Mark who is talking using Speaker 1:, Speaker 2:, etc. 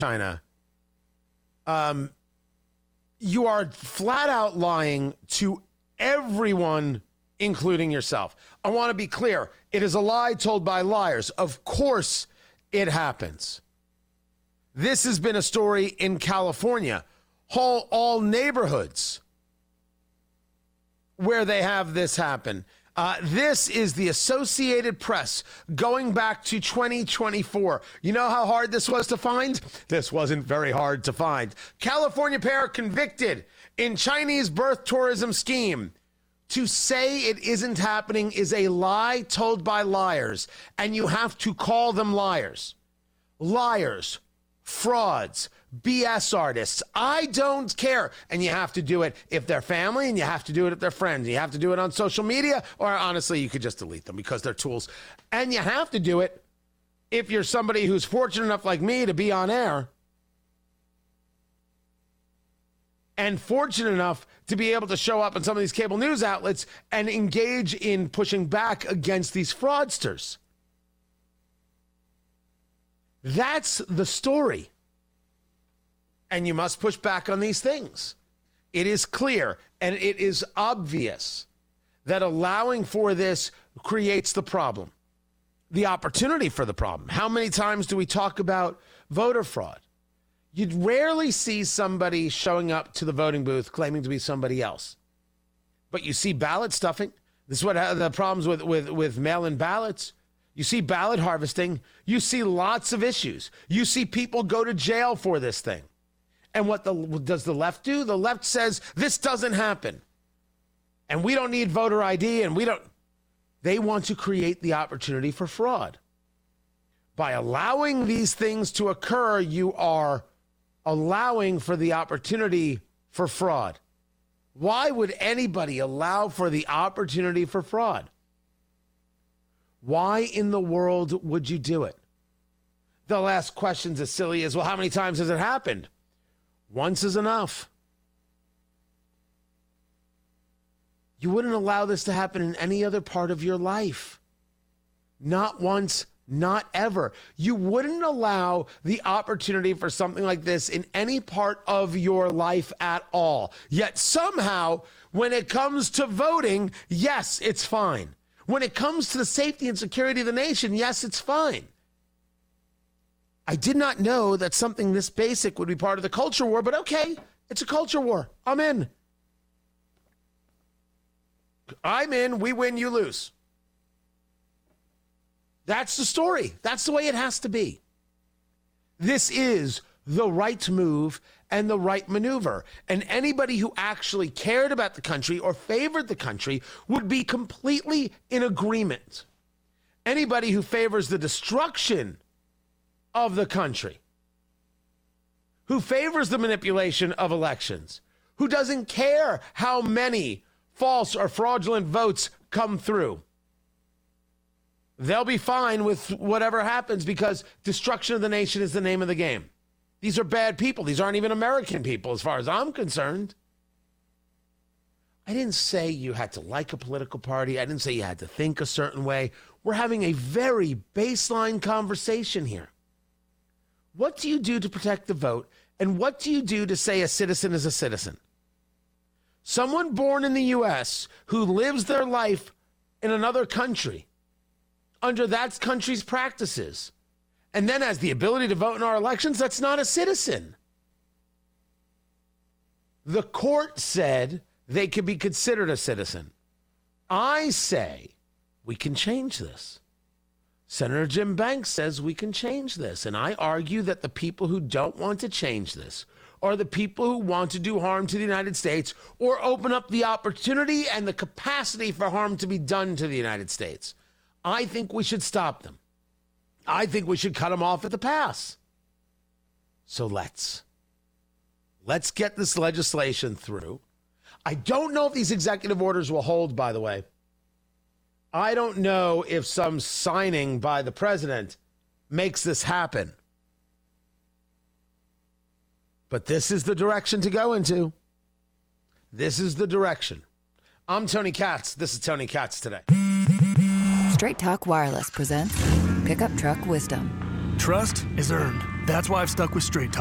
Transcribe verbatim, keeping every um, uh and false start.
Speaker 1: China, um, you are flat out lying to everyone, including yourself. I want to be clear. It is a lie told by liars. Of course it happens. This has been a story in California, whole all neighborhoods where they have this happen. Uh, this is the Associated Press going back to twenty twenty-four. You know how hard this was to find? This wasn't very hard to find. California pair convicted in Chinese birth tourism scheme. To say it isn't happening is a lie told by liars, and you have to call them liars. Liars, frauds, B S artists. I don't care. And you have to do it if they're family, and you have to do it if they're friends. You have to do it on social media, or honestly, you could just delete them because they're tools. And you have to do it if you're somebody who's fortunate enough like me to be on air and fortunate enough to be able to show up in some of these cable news outlets and engage in pushing back against these fraudsters. That's the story. And you must push back on these things. It is clear and it is obvious that allowing for this creates the problem, the opportunity for the problem. How many times do we talk about voter fraud? You'd rarely see somebody showing up to the voting booth claiming to be somebody else. But you see ballot stuffing. This is what the problems with, with, with mail-in ballots. You see ballot harvesting. You see lots of issues. You see people go to jail for this thing. And what the, does the left do? The left says this doesn't happen. And we don't need voter I D, and we don't. They want to create the opportunity for fraud. By allowing these things to occur, you are allowing for the opportunity for fraud. Why would anybody allow for the opportunity for fraud? Why in the world would you do it? They'll ask questions as silly as, well, how many times has it happened? Once is enough. You wouldn't allow this to happen in any other part of your life. Not once, not ever. You wouldn't allow the opportunity for something like this in any part of your life at all. Yet somehow, when it comes to voting, yes, it's fine. When it comes to the safety and security of the nation, yes, it's fine. I did not know that something this basic would be part of the culture war, but okay, it's a culture war. I'm in. I'm in. We win, you lose. That's the story. That's the way it has to be. This is the right move and the right maneuver. And anybody who actually cared about the country or favored the country would be completely in agreement. Anybody who favors the destruction of the country, who favors the manipulation of elections, who doesn't care how many false or fraudulent votes come through, they'll be fine with whatever happens because destruction of the nation is the name of the game. These are bad people. These aren't even American people as far as I'm concerned. I didn't say you had to like a political party. I didn't say you had to think a certain way. We're having a very baseline conversation here. What do you do to protect the vote? And what do you do to say a citizen is a citizen? Someone born in the U S who lives their life in another country under that country's practices and then has the ability to vote in our elections, that's not a citizen. The court said they could be considered a citizen. I say we can change this. Senator Jim Banks says we can change this. And I argue that the people who don't want to change this are the people who want to do harm to the United States or open up the opportunity and the capacity for harm to be done to the United States. I think we should stop them. I think we should cut them off at the pass. So let's. Let's get this legislation through. I don't know if these executive orders will hold, by the way. I don't know if some signing by the president makes this happen. But this is the direction to go into. This is the direction. I'm Tony Katz. This is Tony Katz Today.
Speaker 2: Straight Talk Wireless presents Pickup Truck Wisdom.
Speaker 3: Trust is earned.
Speaker 2: That's why I've stuck with Straight Talk.